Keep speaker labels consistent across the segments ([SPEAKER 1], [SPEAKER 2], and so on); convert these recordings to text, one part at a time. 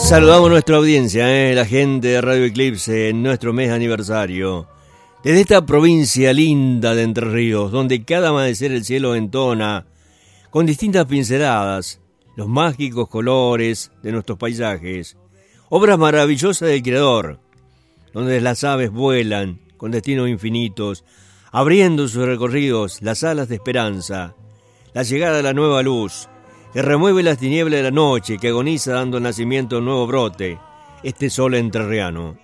[SPEAKER 1] Saludamos a nuestra audiencia, la gente de Radio Eclipse en nuestro mes aniversario. Desde esta provincia linda de Entre Ríos, donde cada amanecer el cielo entona con distintas pinceladas los mágicos colores de nuestros paisajes, obras maravillosas del Creador, donde las aves vuelan con destinos infinitos, abriendo sus recorridos las alas de esperanza, la llegada de la nueva luz, que remueve las tinieblas de la noche, que agoniza dando nacimiento a un nuevo brote, este sol entrerriano.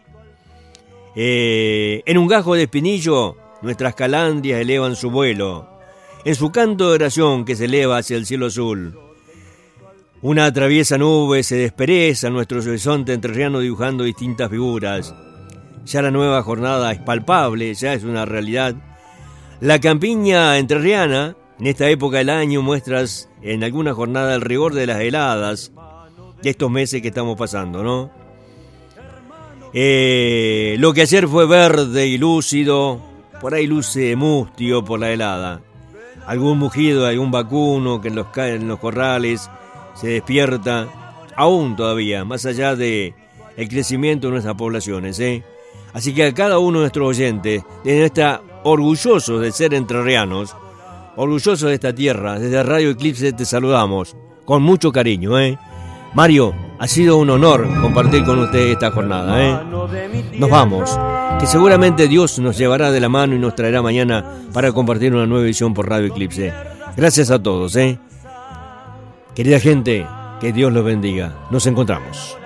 [SPEAKER 1] En un gajo de espinillo, nuestras calandrias elevan su vuelo, en su canto de oración que se eleva hacia el cielo azul. Una traviesa nube se despereza en nuestro horizonte entrerriano dibujando distintas figuras. Ya la nueva jornada es palpable, ya es una realidad. La campiña entrerriana, en esta época del año, muestras en alguna jornada el rigor de las heladas de estos meses que estamos pasando, ¿no? Lo que ayer fue verde y lúcido, por ahí luce mustio por la helada. Algún mugido de algún vacuno que en los corrales se despierta, aún todavía, más allá de el crecimiento de nuestras poblaciones, Así que a cada uno de nuestros oyentes, desde estar orgullosos de ser entrerrianos, orgullosos de esta tierra, desde Radio Eclipse te saludamos con mucho cariño, Mario, ha sido un honor compartir con usted esta jornada, Nos vamos, que seguramente Dios nos llevará de la mano y nos traerá mañana para compartir una nueva edición por Radio Eclipse. Gracias a todos, Querida gente, que Dios los bendiga. Nos encontramos.